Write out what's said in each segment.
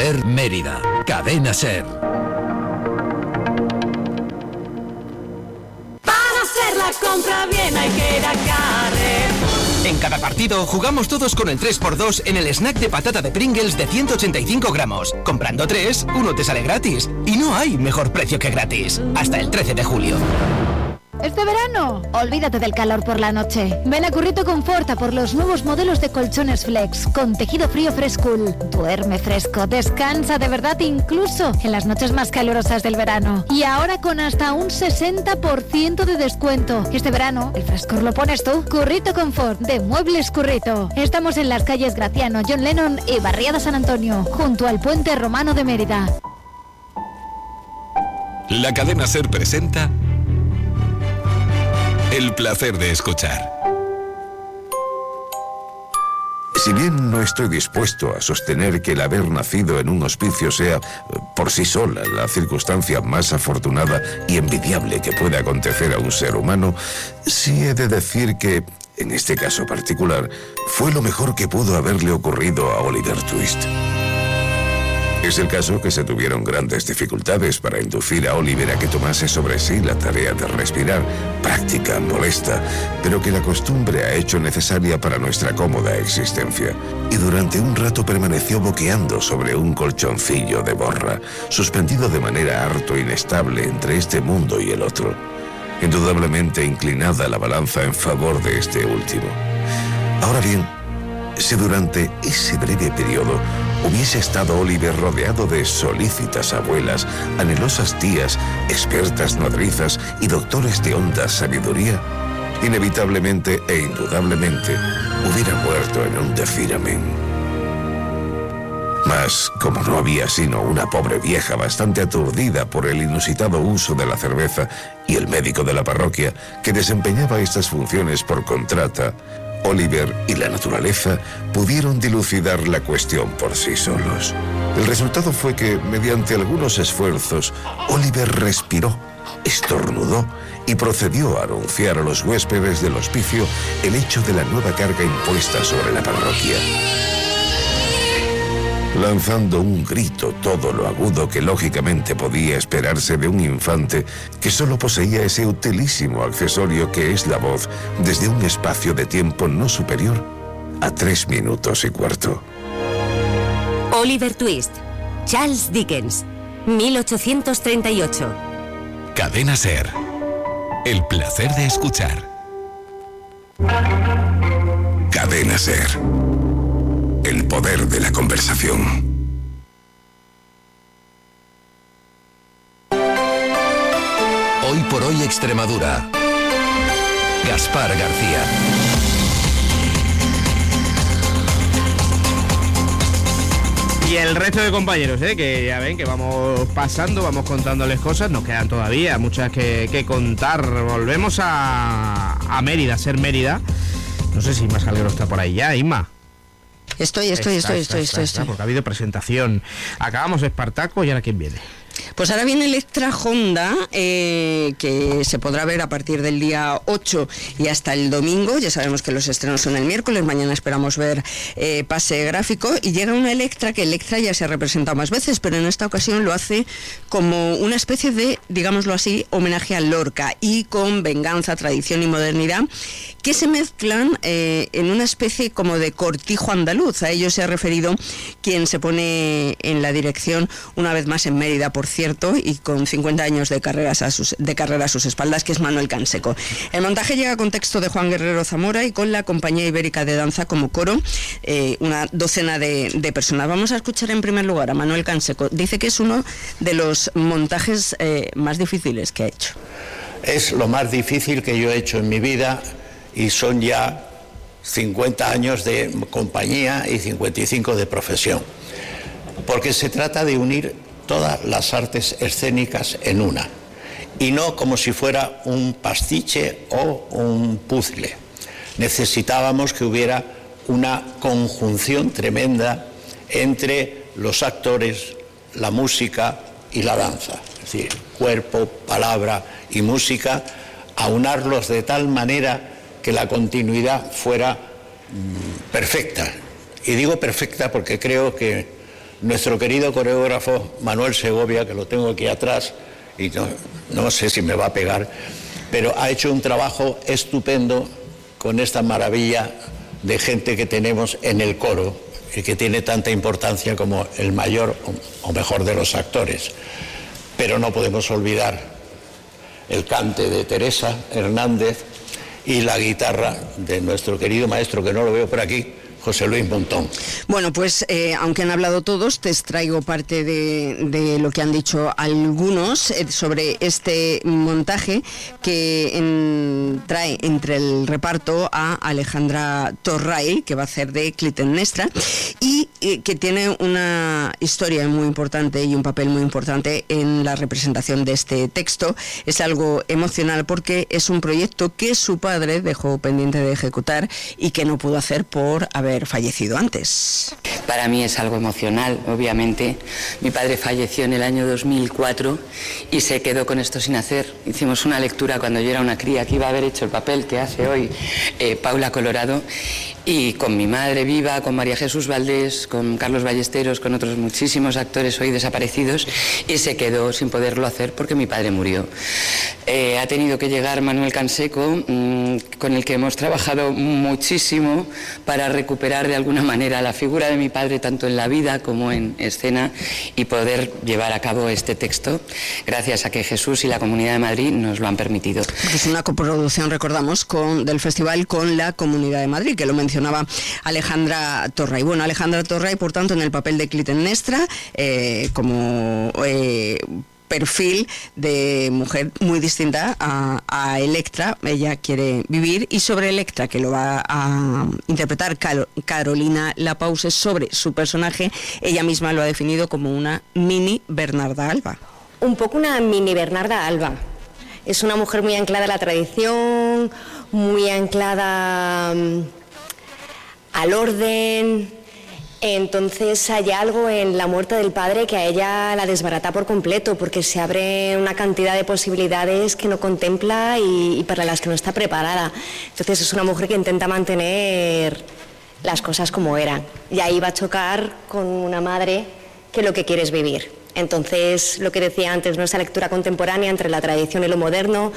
Ser Mérida. Cadena Ser. Para hacer la compra bien hay que ir a Carrefour. En cada partido jugamos todos con el 3x2 en el snack de patata de Pringles de 185 gramos. Comprando 3, uno te sale gratis. Y no hay mejor precio que gratis. Hasta el 13 de julio. Este verano, olvídate del calor por la noche. Ven a Currito Confort a por los nuevos modelos de colchones Flex con tejido frío Frescool. Duerme fresco, descansa de verdad incluso en las noches más calurosas del verano. Y ahora con hasta un 60% de descuento. Este verano, el frescor lo pones tú. Currito Confort de Muebles Currito. Estamos en las calles Graciano, John Lennon y Barriada San Antonio, junto al Puente Romano de Mérida. La cadena Ser presenta El placer de escuchar. Si bien no estoy dispuesto a sostener que el haber nacido en un hospicio sea, por sí sola, la circunstancia más afortunada y envidiable que pueda acontecer a un ser humano, sí he de decir que, en este caso particular, fue lo mejor que pudo haberle ocurrido a Oliver Twist. Es el caso que se tuvieron grandes dificultades para inducir a Oliver a que tomase sobre sí la tarea de respirar, práctica, molesta, pero que la costumbre ha hecho necesaria para nuestra cómoda existencia. Y durante un rato permaneció boqueando sobre un colchoncillo de borra, suspendido de manera harto inestable entre este mundo y el otro. Indudablemente inclinada la balanza en favor de este último. Ahora bien, si durante ese breve periodo hubiese estado Oliver rodeado de solícitas abuelas, anhelosas tías, expertas nodrizas y doctores de honda sabiduría, inevitablemente e indudablemente hubiera muerto en un decir amén. Mas, como no había sino una pobre vieja bastante aturdida por el inusitado uso de la cerveza y el médico de la parroquia que desempeñaba estas funciones por contrata, Oliver y la naturaleza pudieron dilucidar la cuestión por sí solos. El resultado fue que, mediante algunos esfuerzos, Oliver respiró, estornudó y procedió a anunciar a los huéspedes del hospicio el hecho de la nueva carga impuesta sobre la parroquia. Lanzando un grito todo lo agudo que lógicamente podía esperarse de un infante que solo poseía ese utilísimo accesorio que es la voz desde un espacio de tiempo no superior a 3 minutos y cuarto. Oliver Twist, Charles Dickens, 1838. Cadena Ser. El placer de escuchar. Cadena Ser. El poder de la conversación. Hoy por hoy Extremadura. Gaspar García. Y el resto de compañeros, que ya ven que vamos pasando, vamos contándoles cosas, nos quedan todavía muchas que contar. Volvemos a Mérida, Ser Mérida. No sé si Inma Salguero está por ahí ya, Inma. Estoy. Porque ha habido presentación. Acabamos Espartaco y ahora ¿quién viene? Pues ahora viene Electra Honda, que se podrá ver a partir del día 8 y hasta el domingo. Ya sabemos que los estrenos son el miércoles, mañana esperamos ver pase gráfico. Y llega una Electra, que Electra ya se ha representado más veces, pero en esta ocasión lo hace como una especie de, digámoslo así, homenaje a Lorca, y con venganza, tradición y modernidad, que se mezclan en una especie como de cortijo andaluz. A ello se ha referido quien se pone en la dirección, una vez más en Mérida, por cierto, y con 50 años de carrera a sus espaldas, que es Manuel Canseco. El montaje llega con texto de Juan Guerrero Zamora y con la Compañía Ibérica de Danza como coro, una docena de personas. Vamos a escuchar en primer lugar a Manuel Canseco. Dice que es uno de los montajes más difíciles que ha hecho. Es lo más difícil que yo he hecho en mi vida, y son ya 50 años de compañía y 55 de profesión, porque se trata de unir todas las artes escénicas en una, y no como si fuera un pastiche o un puzzle. Necesitábamos que hubiera una conjunción tremenda entre los actores, la música y la danza, es decir, cuerpo, palabra y música, aunarlos de tal manera que la continuidad fuera perfecta. Y digo perfecta porque creo que nuestro querido coreógrafo Manuel Segovia, que lo tengo aquí atrás, y no sé si me va a pegar, pero ha hecho un trabajo estupendo con esta maravilla de gente que tenemos en el coro y que tiene tanta importancia como el mayor o mejor de los actores. Pero no podemos olvidar el cante de Teresa Hernández y la guitarra de nuestro querido maestro, que no lo veo por aquí, José Luis Montón. Bueno, pues aunque han hablado todos, te extraigo parte de lo que han dicho algunos sobre este montaje que trae entre el reparto a Alejandra Torray, que va a hacer de Clitemnestra, y que tiene una historia muy importante y un papel muy importante en la representación de este texto. Es algo emocional porque es un proyecto que su padre dejó pendiente de ejecutar y que no pudo hacer por haber fallecido antes. Para mí es algo emocional, obviamente. Mi padre falleció en el año 2004 y se quedó con esto sin hacer. Hicimos una lectura cuando yo era una cría que iba a haber hecho el papel que hace hoy Paula Colorado, y con mi madre viva, con María Jesús Valdés, con Carlos Ballesteros, con otros muchísimos actores hoy desaparecidos, y se quedó sin poderlo hacer porque mi padre murió. Ha tenido que llegar Manuel Canseco, con el que hemos trabajado muchísimo para recuperar de alguna manera la figura de mi padre, tanto en la vida como en escena, y poder llevar a cabo este texto, gracias a que Jesús y la Comunidad de Madrid nos lo han permitido. Es una coproducción, recordamos, del festival con la Comunidad de Madrid, que lo mencionaba Alejandra Torray. Bueno, Alejandra Torray, por tanto, en el papel de Clitemnestra, como perfil de mujer muy distinta a Electra. Ella quiere vivir, y sobre Electra, que lo va a interpretar Carolina Lapause, sobre su personaje, ella misma lo ha definido como una mini Bernarda Alba. Un poco una mini Bernarda Alba. Es una mujer muy anclada a la tradición, muy anclada al orden. Entonces hay algo en la muerte del padre que a ella la desbarata por completo, porque se abre una cantidad de posibilidades que no contempla y para las que no está preparada. Entonces es una mujer que intenta mantener las cosas como eran, y ahí va a chocar con una madre que lo que quiere es vivir. Entonces, lo que decía antes, ¿no? Esa lectura contemporánea entre la tradición y lo moderno,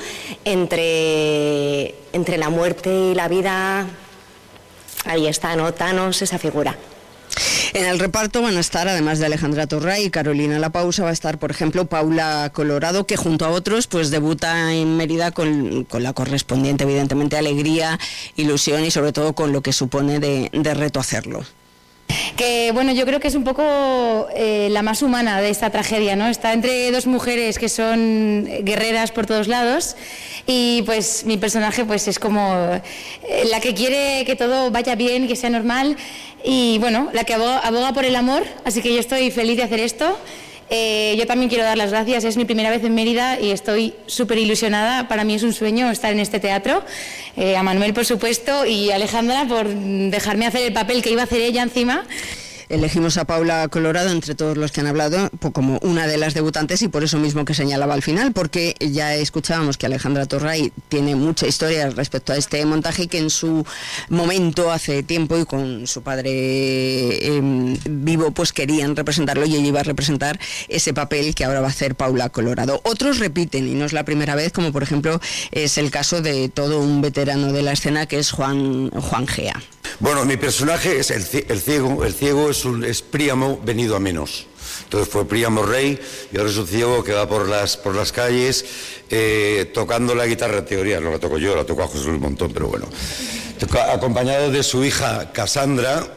entre la muerte y la vida. Ahí está, ¿no? Thanos, esa figura. En el reparto van a estar, además de Alejandra Torray y Carolina Lapause, va a estar, por ejemplo, Paula Colorado, que junto a otros pues debuta en Mérida con la correspondiente, evidentemente, alegría, ilusión y sobre todo con lo que supone de reto hacerlo. Que bueno, yo creo que es un poco la más humana de esta tragedia, ¿no? Está entre dos mujeres que son guerreras por todos lados, y pues mi personaje pues es como la que quiere que todo vaya bien, que sea normal, y bueno, la que aboga por el amor, así que yo estoy feliz de hacer esto. Yo también quiero dar las gracias, es mi primera vez en Mérida y estoy súper ilusionada. Para mí es un sueño estar en este teatro. A Manuel, por supuesto, y a Alejandra por dejarme hacer el papel que iba a hacer ella encima. Elegimos a Paula Colorado entre todos los que han hablado como una de las debutantes, y por eso mismo que señalaba al final, porque ya escuchábamos que Alejandra Torray tiene mucha historia respecto a este montaje, que en su momento, hace tiempo, y con su padre vivo, pues querían representarlo, y ella iba a representar ese papel que ahora va a hacer Paula Colorado. Otros repiten, y no es la primera vez, como por ejemplo es el caso de todo un veterano de la escena, que es Juan Gea. Bueno, mi personaje es el ciego. El ciego es Príamo venido a menos. Entonces fue Príamo rey, y ahora es un ciego que va por las calles tocando la guitarra. En teoría no la toco yo, la toco a José Luis Montón, pero bueno. Acompañado de su hija Cassandra,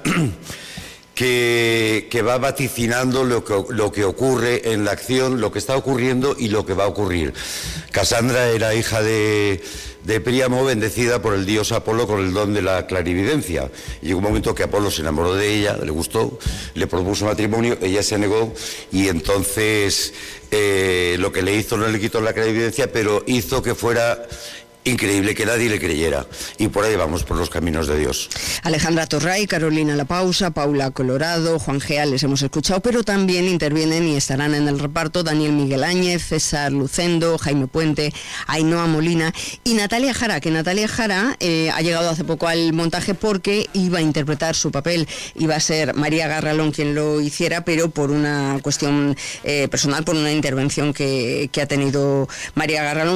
que va vaticinando lo que ocurre en la acción, lo que está ocurriendo y lo que va a ocurrir. Cassandra era hija de Príamo, bendecida por el dios Apolo con el don de la clarividencia. Y llegó un momento que Apolo se enamoró de ella, le gustó, le propuso matrimonio, ella se negó, y entonces lo que le hizo no le quitó la clarividencia, pero hizo que fuera increíble que nadie le creyera. Y por ahí vamos, por los caminos de Dios. Alejandra Torray, Carolina La Pausa, Paula Colorado, Juan Gea, les hemos escuchado, pero también intervienen y estarán en el reparto Daniel Miguel Áñez, César Lucendo, Jaime Puente, Ainhoa Molina y Natalia Jara, que Natalia Jara ha llegado hace poco al montaje porque iba a interpretar su papel, iba a ser María Garralón quien lo hiciera, pero por una cuestión personal, por una intervención que ha tenido María Garralón.